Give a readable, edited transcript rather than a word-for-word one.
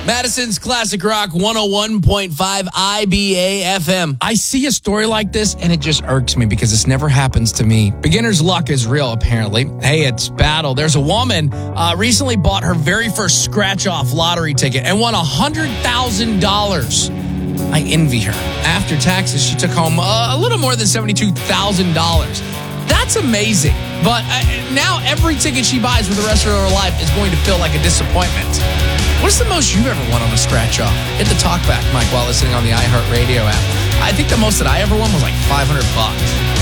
Madison's Classic Rock 101.5 IBA FM. I see a story like this and it just irks me because this never happens to me. Beginner's luck is real, apparently. Hey, it's battle. There's a woman recently bought her very first scratch-off lottery ticket and won $100,000. I envy her. After taxes, she took home a little more than $72,000. That's amazing. But now every ticket she buys for the rest of her life is going to feel like a disappointment. What's the most you've ever won on a scratch-off? Hit the talkback, Mike, while listening on the iHeartRadio app. I think the most that I ever won was like $500.